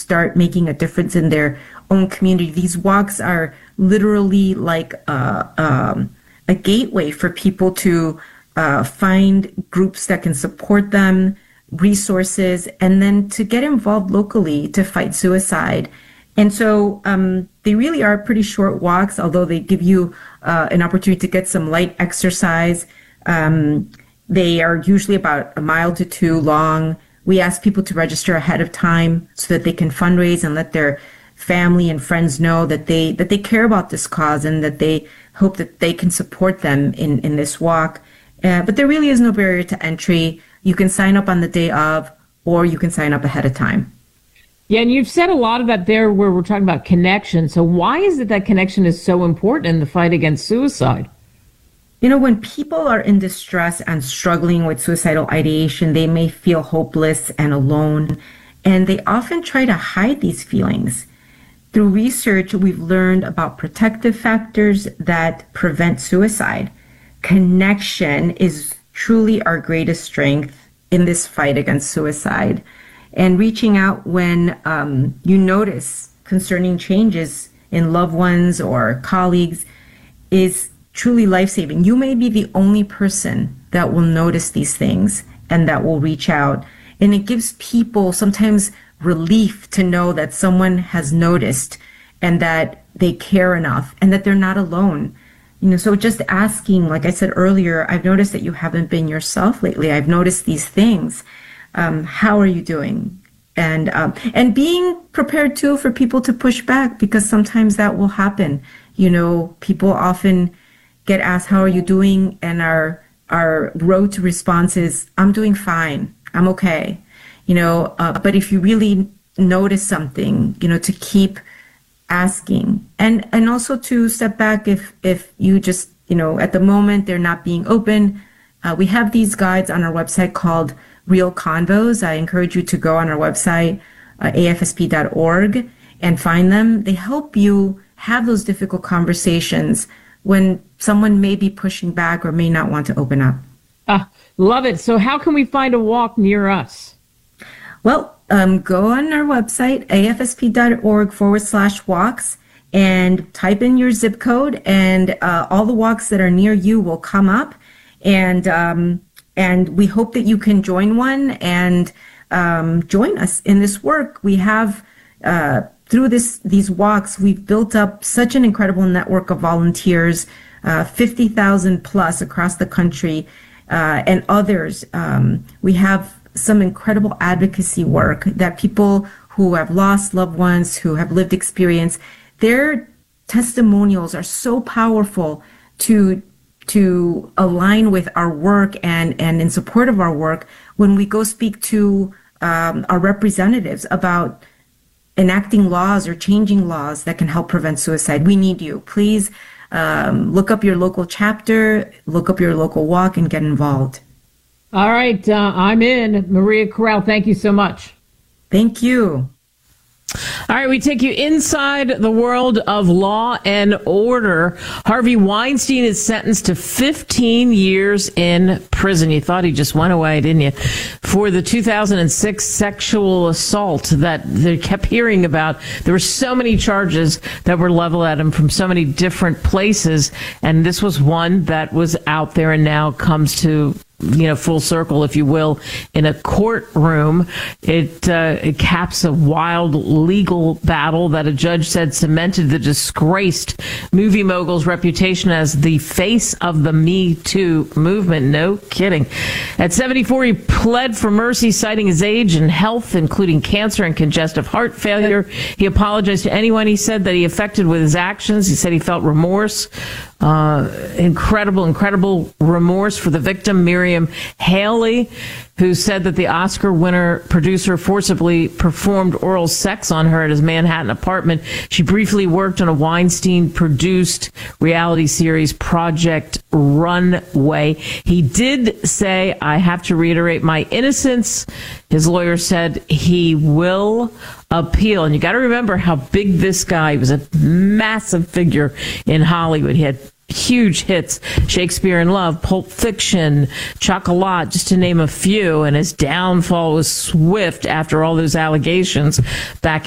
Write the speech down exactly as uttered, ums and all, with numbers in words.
start making a difference in their own community. These walks are literally like a, um, a gateway for people to uh, find groups that can support them, resources, and then to get involved locally to fight suicide. And so um, they really are pretty short walks, although they give you uh, an opportunity to get some light exercise. Um, they are usually about a mile to two long. We ask people to register ahead of time so that they can fundraise and let their family and friends know that they that they care about this cause and that they hope that they can support them in, in this walk. Uh, but there really is no barrier to entry. You can sign up on the day of, or you can sign up ahead of time. Yeah, and you've said a lot of that there where we're talking about connection. So why is it that connection is so important in the fight against suicide? You know, when people are in distress and struggling with suicidal ideation, they may feel hopeless and alone, and they often try to hide these feelings. Through research, we've learned about protective factors that prevent suicide. Connection is truly our greatest strength in this fight against suicide. And reaching out when um, you notice concerning changes in loved ones or colleagues is truly life-saving. You may be the only person that will notice these things and that will reach out. And it gives people sometimes relief to know that someone has noticed and that they care enough and that they're not alone. You know, so just asking, like I said earlier, I've noticed that you haven't been yourself lately. I've noticed these things. Um, how are you doing? And um, and being prepared too for people to push back, because sometimes that will happen. You know, people often get asked, how are you doing? And our our road to response is, I'm doing fine. I'm okay. You know, uh, but if you really notice something, you know, to keep asking, and and also to step back if if you just, you know, at the moment they're not being open. Uh, we have these guides on our website called Real Convos. I encourage you to go on our website, uh, A F S P dot org, and find them. They help you have those difficult conversations when someone may be pushing back or may not want to open up. Ah, love it. So how can we find a walk near us? Well, um, go on our website, A F S P dot org forward slash walks, and type in your zip code, and uh, all the walks that are near you will come up. And um, and we hope that you can join one and um, join us in this work. We have, uh, through this these walks, we've built up such an incredible network of volunteers, uh, fifty thousand plus across the country, uh, and others. Um, we have some incredible advocacy work that people who have lost loved ones, who have lived experience, their testimonials are so powerful to to align with our work and, and in support of our work when we go speak to um, our representatives about enacting laws or changing laws that can help prevent suicide. We need you. Please um, look up your local chapter, look up your local walk, and get involved. All right, uh, I'm in. Maria Corral, thank you so much. Thank you. All right, we take you inside the world of law and order. Harvey Weinstein is sentenced to fifteen years in prison. You thought he just went away, didn't you? For the two thousand six sexual assault that they kept hearing about. There were so many charges that were leveled at him from so many different places, and this was one that was out there and now comes to, you know, full circle, if you will, in a courtroom. It, uh, it caps a wild legal battle that a judge said cemented the disgraced movie mogul's reputation as the face of the Me Too movement. No kidding. At seventy-four, he pled for mercy, citing his age and health, including cancer and congestive heart failure. He apologized to anyone he said that he affected with his actions. He said he felt remorse. Uh, incredible, incredible remorse for the victim, Miriam Haley, who said that the Oscar winner producer forcibly performed oral sex on her at his Manhattan apartment. She briefly worked on a Weinstein-produced reality series, Project Runway. He did say, I have to reiterate my innocence. His lawyer said he will appeal. And you got to remember how big this guy was, a massive figure in Hollywood. He had huge hits, Shakespeare in Love, Pulp Fiction, Chocolat, just to name a few. And his downfall was swift after all those allegations back